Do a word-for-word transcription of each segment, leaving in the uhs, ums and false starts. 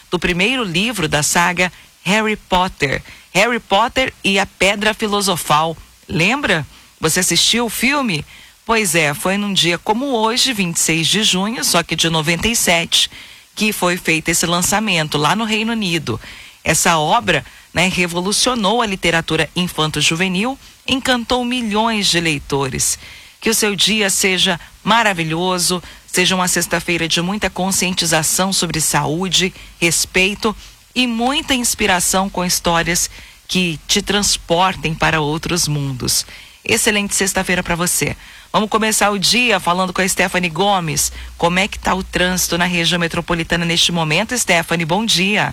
do primeiro livro da saga Harry Potter. Harry Potter e a Pedra Filosofal. Lembra? Você assistiu o filme? Pois é, foi num dia como hoje, vinte e seis de junho, só que de noventa e sete, que foi feito esse lançamento lá no Reino Unido. Essa obra, né, revolucionou a literatura infanto-juvenil, encantou milhões de leitores. Que o seu dia seja maravilhoso, seja uma sexta-feira de muita conscientização sobre saúde, respeito e muita inspiração com histórias que te transportem para outros mundos. Excelente sexta-feira para você. Vamos começar o dia falando com a Stephanie Gomes. Como é que está o trânsito na região metropolitana neste momento, Stephanie? Bom dia.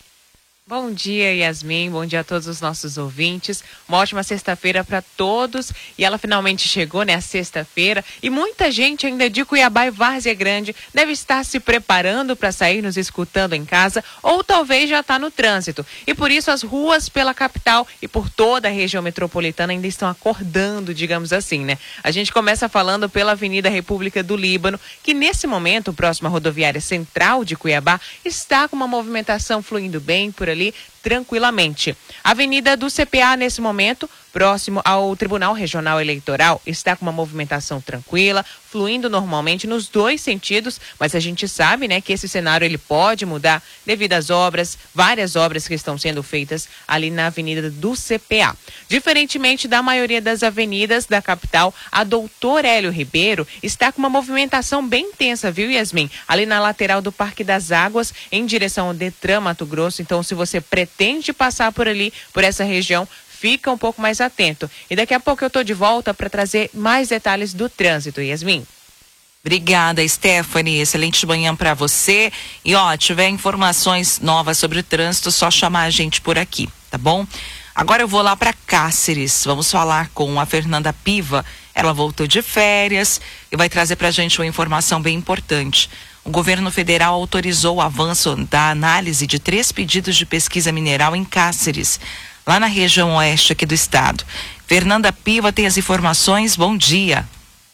Bom dia, Yasmin. Bom dia a todos os nossos ouvintes. Uma ótima sexta-feira para todos. E ela finalmente chegou, né, a sexta-feira. E muita gente ainda de Cuiabá e Várzea Grande deve estar se preparando para sair nos escutando em casa, ou talvez já está no trânsito. E por isso as ruas pela capital e por toda a região metropolitana ainda estão acordando, digamos assim, né? A gente começa falando pela Avenida República do Líbano, que nesse momento, próximo à rodoviária central de Cuiabá, está com uma movimentação fluindo bem por ali tranquilamente. Avenida do C P A nesse momento, próximo ao Tribunal Regional Eleitoral, está com uma movimentação tranquila, fluindo normalmente nos dois sentidos, mas a gente sabe, né, que esse cenário ele pode mudar devido às obras, várias obras que estão sendo feitas ali na Avenida do C P A. Diferentemente da maioria das avenidas da capital, a Doutor Hélio Ribeiro está com uma movimentação bem intensa, viu, Yasmin? Ali na lateral do Parque das Águas, em direção ao Detran Mato Grosso. Então, se você pretende passar por ali, por essa região, fica um pouco mais atento. E daqui a pouco eu estou de volta para trazer mais detalhes do trânsito, Yasmin. Obrigada, Stephanie. Excelente manhã para você. E ó, tiver informações novas sobre o trânsito, só chamar a gente por aqui, tá bom? Agora eu vou lá para Cáceres. Vamos falar com a Fernanda Piva. Ela voltou de férias e vai trazer para a gente uma informação bem importante. O governo federal autorizou o avanço da análise de três pedidos de pesquisa mineral em Cáceres, lá na região oeste aqui do estado. Fernanda Piva tem as informações. Bom dia.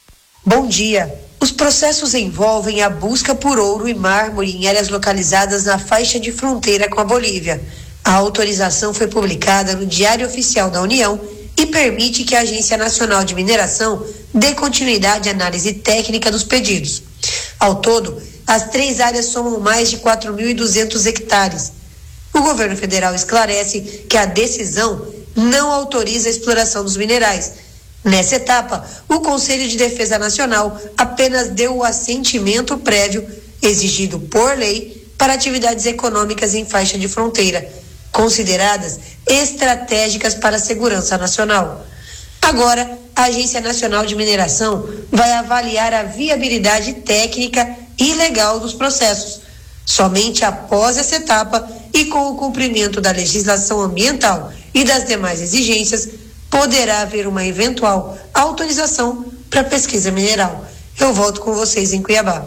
Bom dia. Os processos envolvem a busca por ouro e mármore em áreas localizadas na faixa de fronteira com a Bolívia. A autorização foi publicada no Diário Oficial da União e permite que a Agência Nacional de Mineração dê continuidade à análise técnica dos pedidos. Ao todo, as três áreas somam mais de quatro mil e duzentos hectares. O governo federal esclarece que a decisão não autoriza a exploração dos minerais. Nessa etapa, o Conselho de Defesa Nacional apenas deu o assentimento prévio exigido por lei para atividades econômicas em faixa de fronteira, consideradas estratégicas para a segurança nacional. Agora, a Agência Nacional de Mineração vai avaliar a viabilidade técnica e legal dos processos. Somente após essa etapa e com o cumprimento da legislação ambiental e das demais exigências, poderá haver uma eventual autorização para pesquisa mineral. Eu volto com vocês em Cuiabá.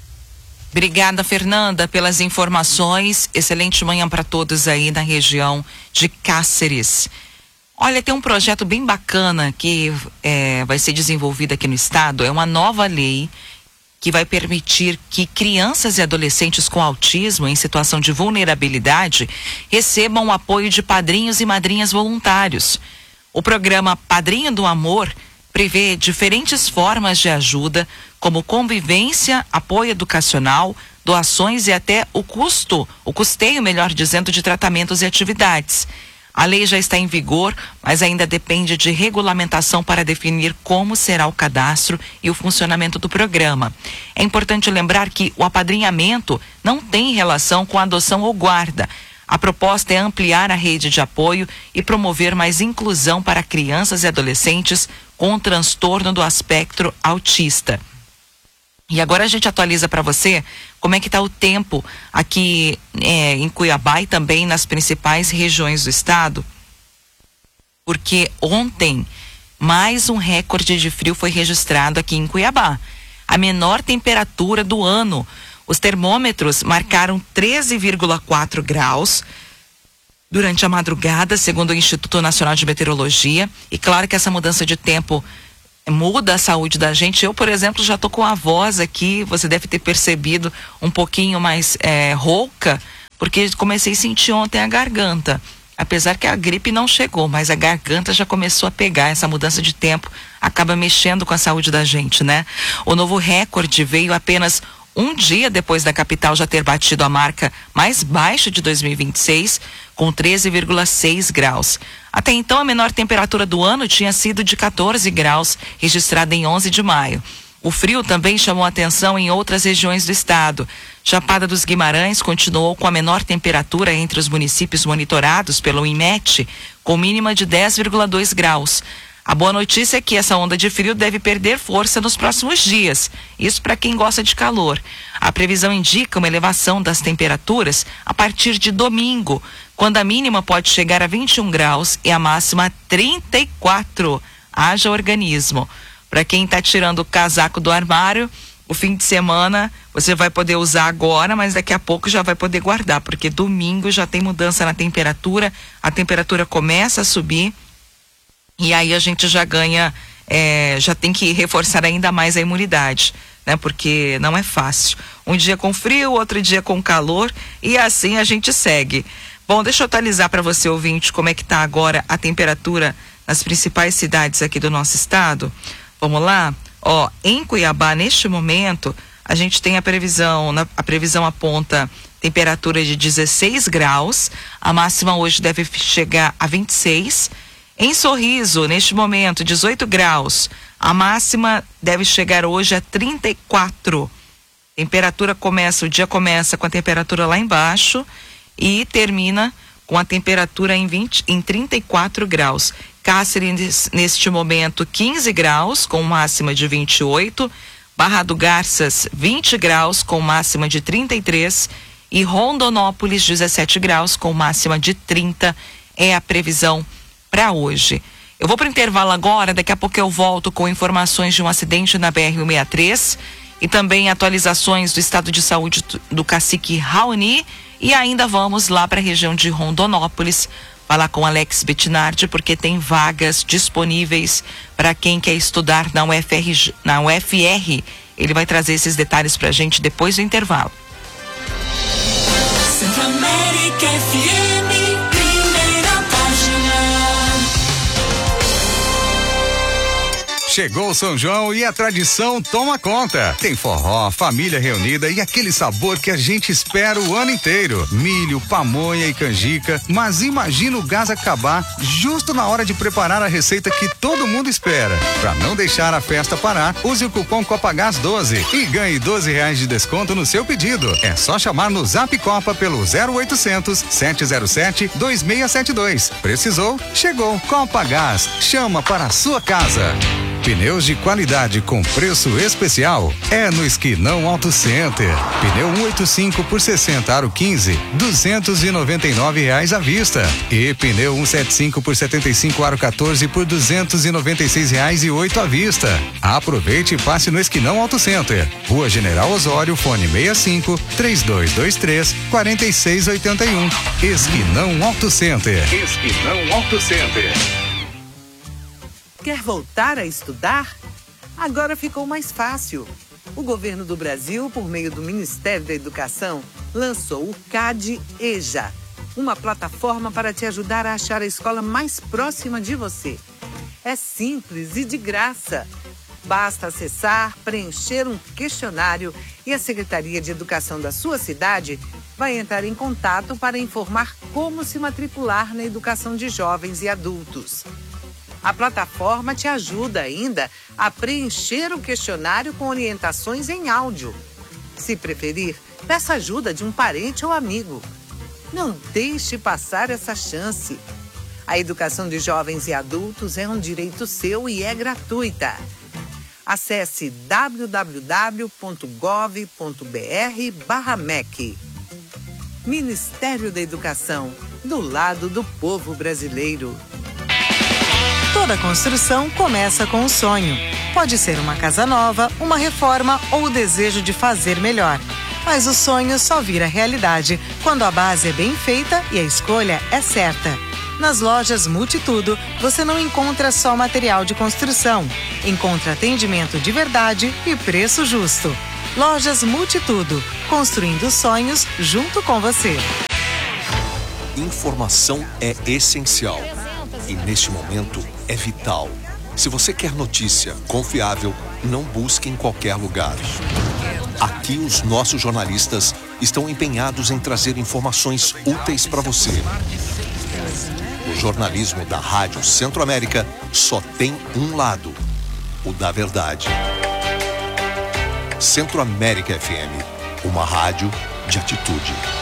Obrigada, Fernanda, pelas informações. Excelente manhã para todos aí na região de Cáceres. Olha, tem um projeto bem bacana que é, vai ser desenvolvido aqui no estado. É uma nova lei que vai permitir que crianças e adolescentes com autismo em situação de vulnerabilidade recebam o apoio de padrinhos e madrinhas voluntários. O programa Padrinho do Amor prevê diferentes formas de ajuda, como convivência, apoio educacional, doações e até o custo, o custeio, melhor dizendo, de tratamentos e atividades. A lei já está em vigor, mas ainda depende de regulamentação para definir como será o cadastro e o funcionamento do programa. É importante lembrar que o apadrinhamento não tem relação com a adoção ou guarda. A proposta é ampliar a rede de apoio e promover mais inclusão para crianças e adolescentes com transtorno do espectro autista. E agora a gente atualiza para você como é que está o tempo aqui é, em Cuiabá e também nas principais regiões do estado. Porque ontem mais um recorde de frio foi registrado aqui em Cuiabá. A menor temperatura do ano. Os termômetros marcaram treze vírgula quatro graus durante a madrugada, segundo o Instituto Nacional de Meteorologia. E claro que essa mudança de tempo muda a saúde da gente. Eu, por exemplo, já tô com a voz aqui, você deve ter percebido, um pouquinho mais é, rouca, porque comecei a sentir ontem a garganta. Apesar que a gripe não chegou, mas a garganta já começou a pegar. Essa mudança de tempo acaba mexendo com a saúde da gente, né? O novo recorde veio apenas um dia depois da capital já ter batido a marca mais baixa de dois mil e vinte e seis, com treze vírgula seis graus. Até então, a menor temperatura do ano tinha sido de quatorze graus, registrada em onze de maio. O frio também chamou atenção em outras regiões do estado. Chapada dos Guimarães continuou com a menor temperatura entre os municípios monitorados pelo INMET, com mínima de dez vírgula dois graus. A boa notícia é que essa onda de frio deve perder força nos próximos dias. Isso para quem gosta de calor. A previsão indica uma elevação das temperaturas a partir de domingo, quando a mínima pode chegar a vinte e um graus e a máxima a trinta e quatro. Haja organismo. Para quem está tirando o casaco do armário, o fim de semana você vai poder usar agora, mas daqui a pouco já vai poder guardar, porque domingo já tem mudança na temperatura, a temperatura começa a subir e aí a gente já ganha, é, já tem que reforçar ainda mais a imunidade, né? Porque não é fácil. Um dia com frio, outro dia com calor e assim a gente segue. Bom, deixa eu atualizar para você, ouvinte, como é que está agora a temperatura nas principais cidades aqui do nosso estado. Vamos lá? Ó, em Cuiabá, neste momento, a gente tem a previsão, na, a previsão aponta temperatura de dezesseis graus, a máxima hoje deve chegar a vinte e seis. Em Sorriso, neste momento, dezoito graus, a máxima deve chegar hoje a trinta e quatro. Temperatura começa, o dia começa com a temperatura lá embaixo e termina com a temperatura em, vinte, em trinta e quatro graus. Cáceres, neste momento, quinze graus, com máxima de vinte e oito. Barra do Garças, vinte graus, com máxima de trinta e três. E Rondonópolis, dezessete graus, com máxima de trinta. É a previsão para hoje. Eu vou para o intervalo agora, daqui a pouco eu volto com informações de um acidente na B R cento e sessenta e três e também atualizações do estado de saúde do cacique Raoni. E ainda vamos lá para a região de Rondonópolis falar com Alex Bettinardi, porque tem vagas disponíveis para quem quer estudar na U F R, na U F R. Ele vai trazer esses detalhes para a gente depois do intervalo. Centro-América F M, primeira página. Chegou o São João e a tradição toma conta. Tem forró, família reunida e aquele sabor que a gente espera o ano inteiro. Milho, pamonha e canjica. Mas imagina o gás acabar justo na hora de preparar a receita que todo mundo espera. Para não deixar a festa parar, use o cupom Copagás doze e ganhe doze reais de desconto no seu pedido. É só chamar no Zap Copa pelo zero oitocentos, sete zero sete, dois seis sete dois. Precisou? Chegou. Copagás. Chama para a sua casa. Pneus de qualidade com preço especial é no Esquinão Auto Center. Pneu cento e oitenta e cinco por sessenta aro quinze, duzentos e noventa e nove reais à vista. E pneu cento e setenta e cinco por setenta e cinco aro quatorze por duzentos e noventa e seis reais e oito à vista. Aproveite e passe no Esquinão Auto Center. Rua General Osório, fone seis cinco, três dois dois três, quatro seis oito um. Esquinão Auto Center. Esquinão Auto Center. Quer voltar a estudar? Agora ficou mais fácil. O governo do Brasil, por meio do Ministério da Educação, lançou o CAD-EJA, uma plataforma para te ajudar a achar a escola mais próxima de você. É simples e de graça. Basta acessar, preencher um questionário e a Secretaria de Educação da sua cidade vai entrar em contato para informar como se matricular na educação de jovens e adultos. A plataforma te ajuda ainda a preencher o questionário com orientações em áudio. Se preferir, peça ajuda de um parente ou amigo. Não deixe passar essa chance. A educação de jovens e adultos é um direito seu e é gratuita. Acesse w w w ponto gov ponto b r barra M E C. Ministério da Educação, do lado do povo brasileiro. Toda construção começa com um sonho. Pode ser uma casa nova, uma reforma ou o desejo de fazer melhor. Mas o sonho só vira realidade quando a base é bem feita e a escolha é certa. Nas lojas Multitudo, você não encontra só material de construção. Encontra atendimento de verdade e preço justo. Lojas Multitudo, construindo sonhos junto com você. Informação é essencial e neste momento é vital. Se você quer notícia confiável, não busque em qualquer lugar. Aqui os nossos jornalistas estão empenhados em trazer informações úteis para você. O jornalismo da Rádio Centro-América só tem um lado, o da verdade. Centro-América F M, uma rádio de atitude.